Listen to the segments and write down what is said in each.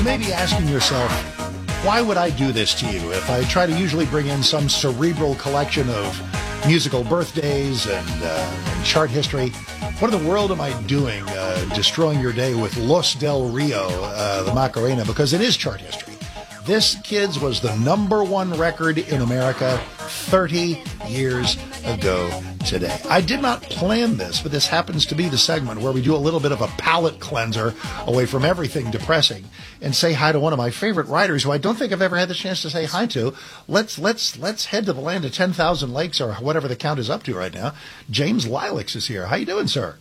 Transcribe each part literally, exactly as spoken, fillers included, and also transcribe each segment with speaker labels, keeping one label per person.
Speaker 1: You may be asking yourself, why would I do this to you if I try to usually bring in some cerebral collection of musical birthdays and, uh, and chart history? What in the world am I doing uh, destroying your day with Los del Rio, uh, the Macarena, because it is chart history. This, kids, was the number one record in America thirty years ago today. I did not plan this, but this happens to be the segment where we do a little bit of a palate cleanser away from everything depressing and say hi to one of my favorite writers who I don't think I've ever had the chance to say hi to. Let's let's let's head to the land of ten thousand lakes, or whatever the count is up to right now. James Lilacs is here. How you doing, sir?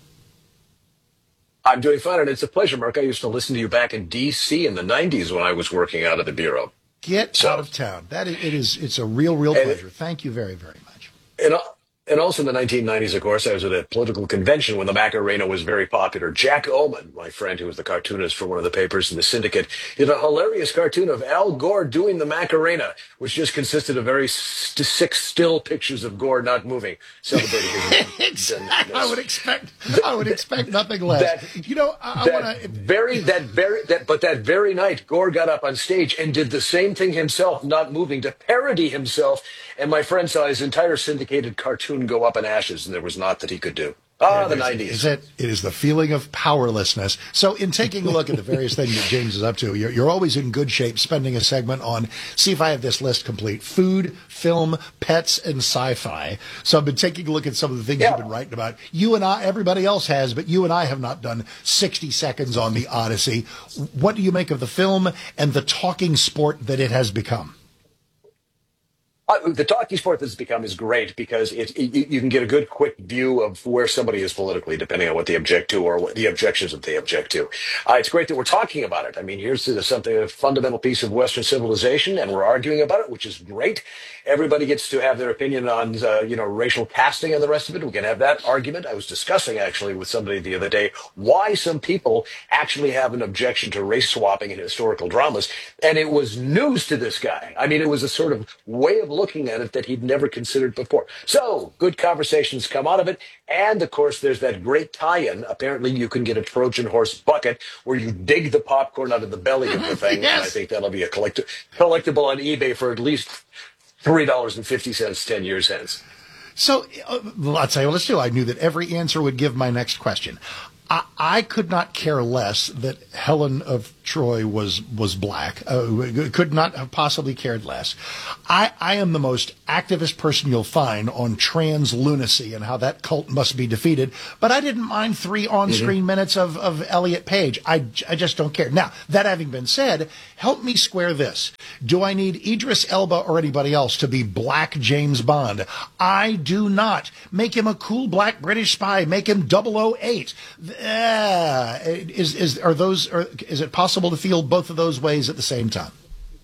Speaker 2: I'm doing fine, and it's a pleasure, Mark. I used to listen to you back in D C in the nineties when I was working out of the Bureau.
Speaker 1: Get so, out of town. That is, it is, it's a real, real pleasure. It, Thank you very, very much.
Speaker 2: And, and also in the nineteen nineties, of course, I was at a political convention when the Macarena was very popular. Jack Oman, my friend who was the cartoonist for one of the papers in the Syndicate, did a hilarious cartoon of Al Gore doing the Macarena, which just consisted of very st- six still pictures of Gore not moving, celebrating his
Speaker 1: exactly. I would expect, I would expect nothing less. That, you know, I,
Speaker 2: that
Speaker 1: I want to
Speaker 2: very that very that, but that very night, Gore got up on stage and did the same thing himself, not moving, to parody himself. And my friend saw his entire syndicated cartoon go up in ashes, and there was naught that he could do. Ah, the nineties.
Speaker 1: Is it, it is the feeling of powerlessness. So in taking a look at the various things that James is up to, you're, you're always in good shape spending a segment on, see if I have this list complete, food, film, pets, and sci-fi. So I've been taking a look at some of the things yeah. you've been writing about. You and I, everybody else has, but you and I have not done sixty seconds on the Odyssey. What do you make of the film and the talking sport that it has become?
Speaker 2: Uh, the talking sport that's become is great because it, it, you can get a good, quick view of where somebody is politically, depending on what they object to or what the objections that they object to. Uh, it's great that we're talking about it. I mean, here's something, a fundamental piece of Western civilization, and we're arguing about it, which is great. Everybody gets to have their opinion on, uh, you know, racial casting and the rest of it. We can have that argument. I was discussing, actually, with somebody the other day, why some people actually have an objection to race swapping in historical dramas, and it was news to this guy. I mean, it was a sort of way of looking at it that he'd never considered before. So, good conversations come out of it. And, of course, there's that great tie-in. Apparently, you can get a Trojan horse bucket where you dig the popcorn out of the belly of the thing.
Speaker 1: Yes.
Speaker 2: And I think that'll be a collect- collectible on eBay for at least three dollars and fifty cents ten years hence.
Speaker 1: So, uh, I'll tell you what, let's do. I knew that every answer would give my next question. I, I could not care less that Helen of Troy was was black. Uh, could not have possibly cared less. I, I am the most activist person you'll find on trans lunacy and how that cult must be defeated. But I didn't mind three on-screen mm-hmm. minutes of, of Elliot Page. I, I just don't care. Now, that having been said, help me square this. Do I need Idris Elba or anybody else to be black James Bond? I do not. Make him a cool black British spy. Make him double oh eight. Uh, is is are those? Are, is it possible to feel both of those ways at the same time?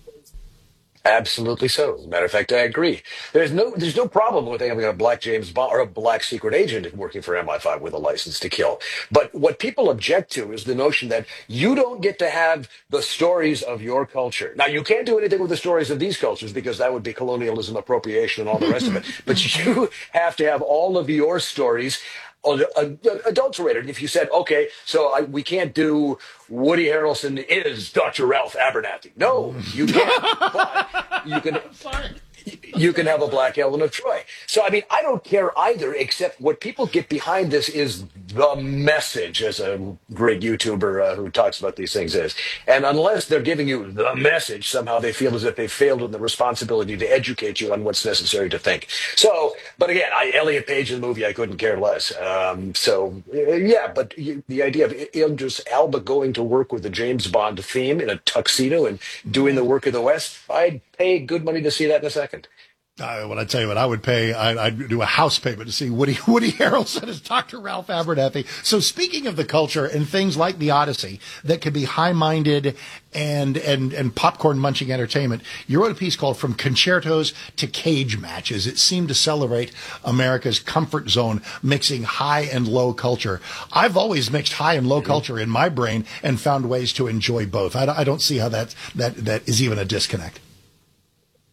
Speaker 2: Absolutely so. As a matter of fact, I agree. There's no there's no problem with having a black James Bond or a black secret agent working for M I five with a license to kill. But what people object to is the notion that you don't get to have the stories of your culture. Now, you can't do anything with the stories of these cultures because that would be colonialism, appropriation, and all the rest of it. But you have to have all of your stories adulterated. If you said, okay, so I, we can't do Woody Harrelson is Doctor Ralph Abernathy. No, you can't. But you can. You can have a black Helen of Troy. So, I mean, I don't care either, except what people get behind this is the message, as a great YouTuber uh, who talks about these things is. And unless they're giving you the message, somehow they feel as if they failed in the responsibility to educate you on what's necessary to think. So, but again, I, Elliot Page in the movie, I couldn't care less. Um, so, yeah, but you, the idea of Idris Elba going to work with the James Bond theme in a tuxedo and doing the work of the West, I'd pay good money to see that in a second.
Speaker 1: Uh, when I tell you what, I would pay, I, I'd do a house payment to see Woody Woody Harrelson as Doctor Ralph Abernathy. So speaking of the culture and things like the Odyssey that can be high-minded and and and popcorn-munching entertainment, you wrote a piece called From Concertos to Cage Matches. It seemed to celebrate America's comfort zone, mixing high and low culture. I've always mixed high and low culture in my brain and found ways to enjoy both. I, I don't see how that that that is even a disconnect.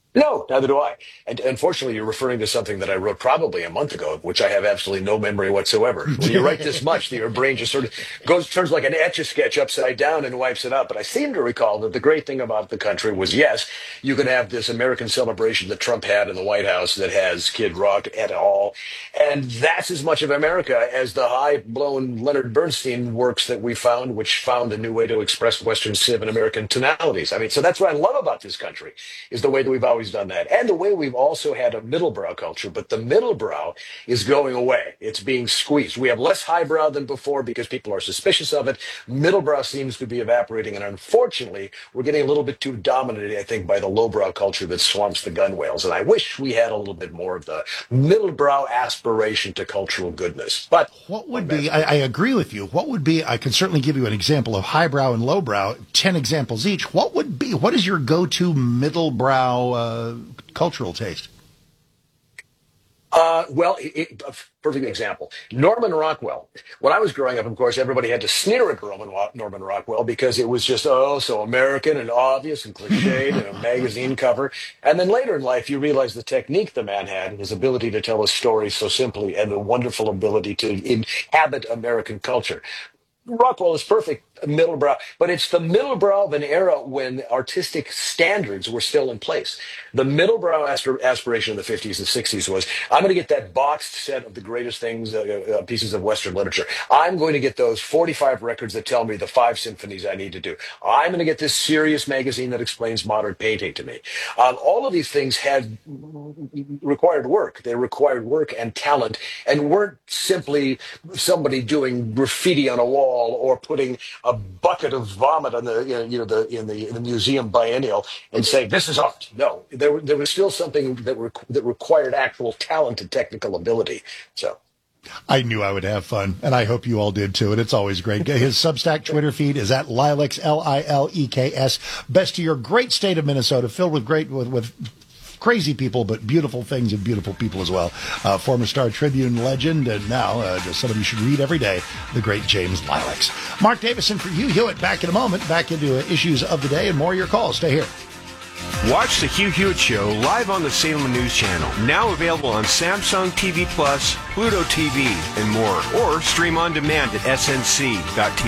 Speaker 2: No, neither do I. And unfortunately, you're referring to something that I wrote probably a month ago, which I have absolutely no memory whatsoever. When you write this much, your brain just sort of goes, turns like an etch-a-sketch upside down and wipes it out. But I seem to recall that the great thing about the country was, yes, you can have this American celebration that Trump had in the White House that has Kid Rock et al. And that's as much of America as the high-blown Leonard Bernstein works that we found, which found a new way to express Western civ and American tonalities. I mean, so that's what I love about this country, is the way that we've always done that. And the way we've also had a middle brow culture, but the middle brow is going away. It's being squeezed. We have less highbrow than before because people are suspicious of it. Middle brow seems to be evaporating. And unfortunately, we're getting a little bit too dominated, I think, by the lowbrow culture that swamps the gun whales. And I wish we had a little bit more of the middle brow aspiration to cultural goodness. But
Speaker 1: what would be, I, I agree with you. What would be, I can certainly give you an example of highbrow and lowbrow, ten examples each. What would be, what is your go-to middle brow uh, Uh, cultural taste?
Speaker 2: Uh, well, it, it, a perfect example. Norman Rockwell. When I was growing up, of course, everybody had to sneer at Norman, Norman Rockwell because it was just, oh, so American and obvious and cliched and a magazine cover. And then later in life, you realize the technique the man had, his ability to tell a story so simply, and the wonderful ability to inhabit American culture. Rockwell is perfect middle brow, but it's the middle brow of an era when artistic standards were still in place. The middle brow aspir- aspiration in the fifties and sixties was, I'm going to get that boxed set of the greatest things, uh, uh, pieces of Western literature. I'm going to get those forty-five records that tell me the five symphonies I need to do. I'm going to get this serious magazine that explains modern painting to me. Um, all of these things had required work. They required work and talent, and weren't simply somebody doing graffiti on a wall or putting a bucket of vomit on the, you know, the in the, in the museum biennial and saying this is art. No, there there was still something that re- that required actual talent and technical ability. So
Speaker 1: I knew I would have fun, and I hope you all did too. And it's always great. His Substack Twitter feed is at Lileks, L I L E K S. Best to your great state of Minnesota, filled with great with with. crazy people, but beautiful things and beautiful people as well. Uh, former Star Tribune legend, and now uh, just somebody you should read every day, the great James Lileks. Mark Davison for Hugh Hewitt. Back in a moment, back into uh, issues of the day and more of your calls. Stay here.
Speaker 3: Watch the Hugh Hewitt Show live on the Salem News Channel. Now available on Samsung T V Plus, Pluto T V, and more. Or stream on demand at S N C dot T V.